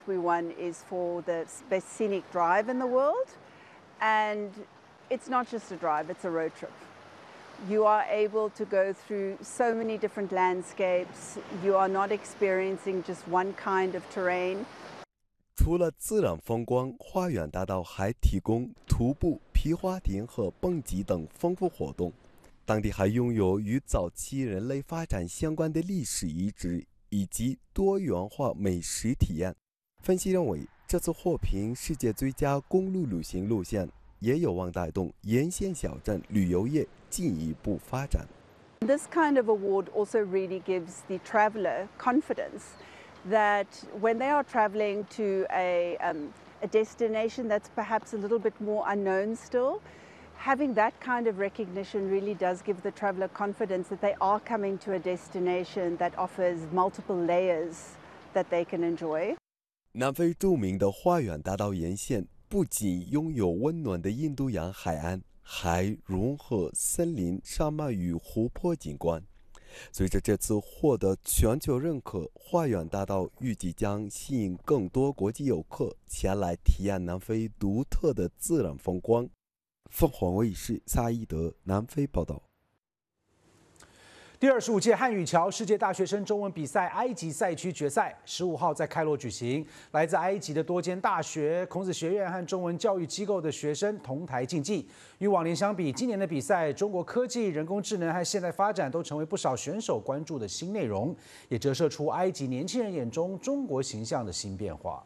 We won is for the best scenic drive in the world, and it's not just a drive, it's a road trip. You are able to go through so many different landscapes. You are not experiencing just one kind of terrain. 除了自然风光，花园大道还提供徒步、皮划艇和蹦极等丰富活动。当地还拥有与早期人类发展相关的历史遗址以及多元化美食体验。分析认为，这次获评世界最佳公路旅行路线，也有望带动沿线小镇旅游业进一步发展。 This kind of award also really gives the traveler confidence that when they are traveling to a destination that's perhaps a little bit more unknown still, having that kind of recognition really does give the traveler confidence that they are coming to a destination that offers multiple layers that they can enjoy. 南非著名的花园大道沿线不仅拥有温暖的印度洋海岸，还融合森林、山脉与湖泊景观。随着这次获得全球认可，花园大道预计将吸引更多国际游客前来体验南非独特的自然风光。凤凰卫视萨伊德南非报道。 第25届汉语桥世界大学生中文比赛埃及赛区决赛15号在开罗举行，来自埃及的多间大学、孔子学院和中文教育机构的学生同台竞技。与往年相比，今年的比赛，中国科技、人工智能和现代发展都成为不少选手关注的新内容，也折射出埃及年轻人眼中中国形象的新变化。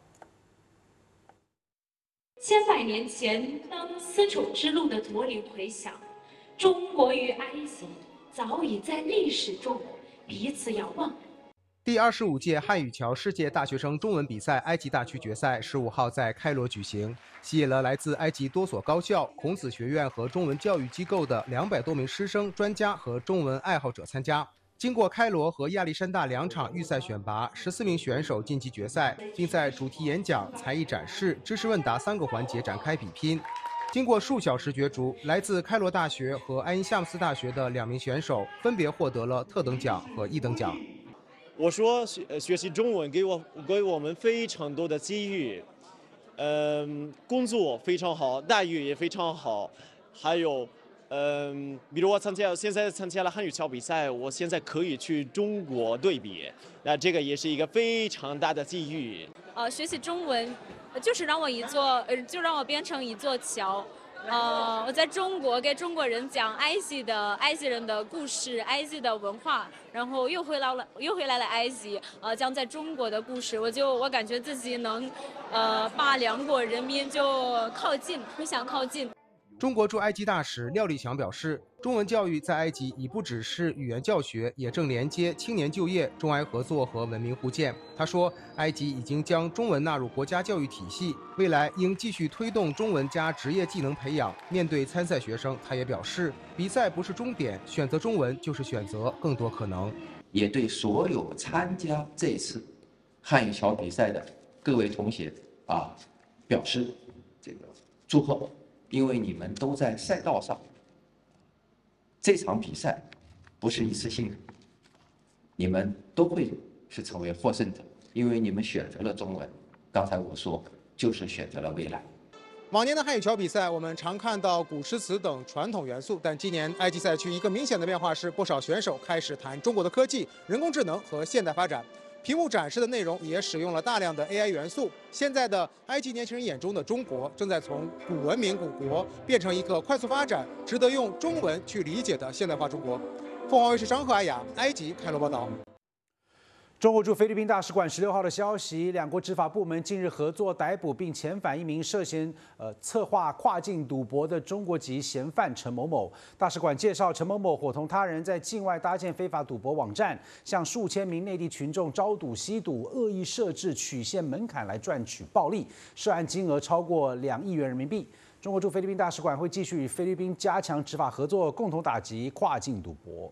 千百年前，当丝绸之路的驼铃回响，中国与埃及早已在历史中彼此遥望。 第25届汉语桥世界大学生中文比赛埃及大区决赛15号在开罗举行，吸引了来自埃及多所高校、孔子学院和中文教育机构的200多名师生、专家和中文爱好者参加。经过开罗和亚历山大2场预赛选拔，14名选手晋级决赛，并在主题演讲、才艺展示、知识问答3个环节展开比拼。经过数小时角逐，来自开罗大学和埃因夏姆斯大学的2名选手分别获得了特等奖和1等奖。 我说学习中文给我们非常多的机遇，工作非常好，待遇也非常好，还有。比如我现在参加了汉语桥比赛，我现在可以去中国对比，那这个也是一个非常大的机遇。 学习中文就是让我变成一座桥。我在中国给中国人讲埃及人的故事、埃及的文化，然后又回来了埃及，讲在中国的故事，我感觉自己能把两国人民就互相靠近。 中国驻埃及大使廖立强表示，中文教育在埃及已不只是语言教学，也正连接青年就业、中埃合作和文明互鉴。他说，埃及已经将中文纳入国家教育体系，未来应继续推动中文加职业技能培养。面对参赛学生，他也表示，比赛不是终点，选择中文就是选择更多可能。 也对所有参加这次汉语桥比赛的各位同学表示这个祝贺。因为你们都在赛道上，这场比赛不是一次性的，你们都会是成为获胜者，因为你们选择了中文。刚才我说，就是选择了未来。 往年的汉语桥比赛，我们常看到古诗词等传统元素，但今年埃及赛区一个明显的变化是，不少选手开始谈中国的科技、人工智能和现代发展。屏幕展示的内容也使用了大量的 AI 元素。现在的埃及年轻人眼中的中国，正在从古文明古国变成一个快速发展、值得用中文去理解的现代化中国。凤凰卫视张赫、阿雅，埃及开罗报道。 中国驻菲律宾大使馆16号的消息，两国执法部门近日合作逮捕并遣返一名涉嫌策划跨境赌博的中国籍嫌犯陈某某。大使馆介绍，陈某某伙同他人在境外搭建非法赌博网站，向数千名内地群众招赌、吸赌，恶意设置曲线门槛来赚取暴利，涉案金额超过2亿元人民币。中国驻菲律宾大使馆会继续与菲律宾加强执法合作，共同打击跨境赌博。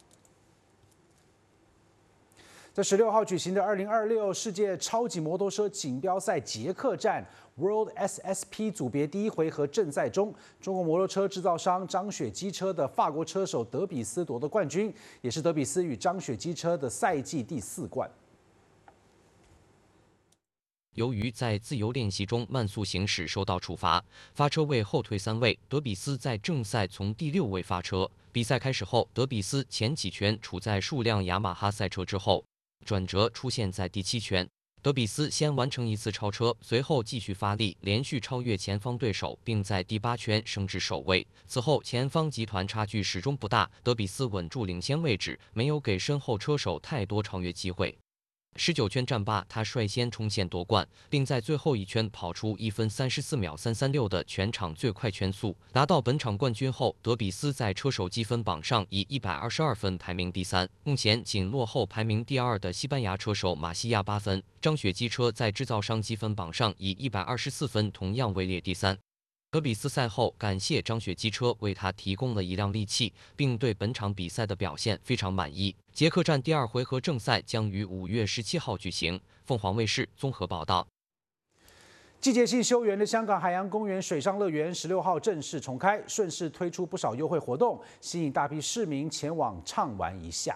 在16号举行的2026世界超级摩托车锦标赛捷克站 World SSP 组别第1回合正赛中，中国摩托车制造商张雪机车的法国车手德比斯夺得冠军，也是德比斯与张雪机车的赛季第4冠。 由于在自由练习中慢速行驶受到处罚，发车位后退3位。德比斯在正赛从第6位发车。比赛开始后，德比斯前几圈处在数辆雅马哈赛车之后，转折出现在第7圈。德比斯先完成1次超车，随后继续发力，连续超越前方对手，并在第8圈升至首位。此后，前方集团差距始终不大，德比斯稳住领先位置，没有给身后车手太多超越机会。19圈战罢，他率先冲线夺冠，并在最后1圈跑出1分34秒336的全场最快圈速，拿到本场冠军后，德比斯在车手积分榜上以122分排名第3，目前仅落后排名第2的西班牙车手马西亚8分。张雪机车在制造商积分榜上以124分同样位列第3。德比斯赛后感谢张雪机车为他提供了一辆利器，并对本场比赛的表现非常满意。捷克站第2回合正赛将于5月17号举行。凤凰卫视综合报道。 季节性休园的香港海洋公园水上乐园16号正式重开，顺势推出不少优惠活动，吸引大批市民前往畅玩一下。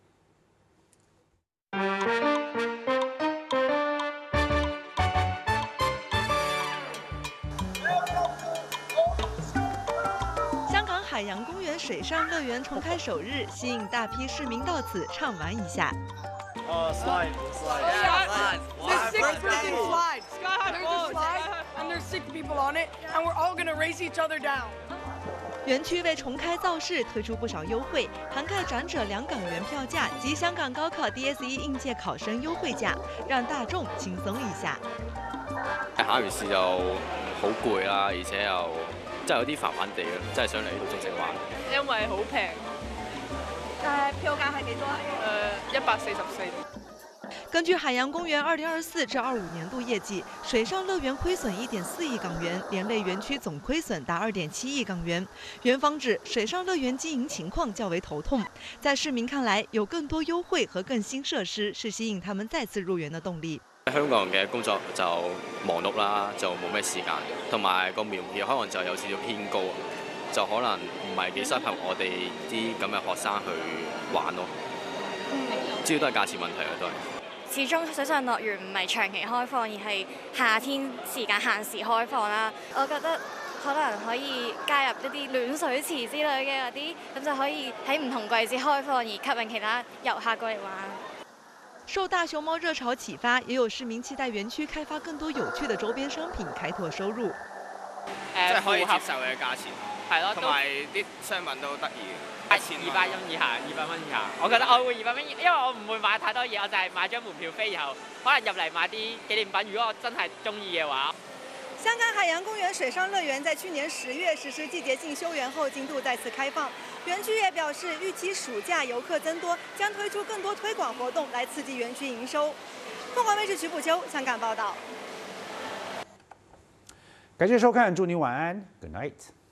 海洋公园水上乐园重开首日，吸引大批市民到此畅玩一下。 Slide. There's 6 freaking slides. There's a slide, and there's 6 people on it, and we're all gonna race each other down. 园区为重开造势，推出不少优惠，涵盖长者2港元票价及香港高考 DSE 應屆考生優惠價，讓大眾輕鬆一下。 考完試就好攰啦，而且又真係有啲煩煩地咯，真係想嚟呢度盡情玩。 因為好平。 票價係幾多啊 ？144。 根据海洋公园2024至25年度业绩，水上乐园亏损1.4亿港元，连累园区总亏损达2.7亿港元。园方指，水上乐园经营情况较为头痛，在市民看來，有更多優惠和更新設施是吸引他們再次入園的動力。 香港人嘅工作就忙碌啦，就冇咩時間，同埋個門票可能就有少少偏高，就可能唔係幾適合我哋啲咁嘅學生去玩咯。主要都係價錢問題啊，都係。 始終水上樂園唔係長期開放，而係夏天時間限時開放啦。我覺得可能可以加入一啲暖水池之類嘅嗰啲，咁就可以喺唔同季節開放，而吸引其他遊客過嚟玩。 受大熊貓熱潮啟發，也有市民期待園區開發更多有趣的周邊商品，開拓收入。 即係可以接受嘅價錢，係咯，同埋啲商品都得意。 200蚊以下，200蚊以下。我覺得我會200蚊，因為我唔會買太多嘢，我就係買張門票飛，然後可能入嚟買啲紀念品。如果我真係中意嘅話。 香港海洋公園水上樂園在去年10月實施季節性休園後，進度再次開放。園區也表示，預期暑假遊客增多，將推出更多推廣活動來刺激園區營收。鳳凰衛視徐步秋香港報道。 感謝收看，祝您晚安 ，Good night。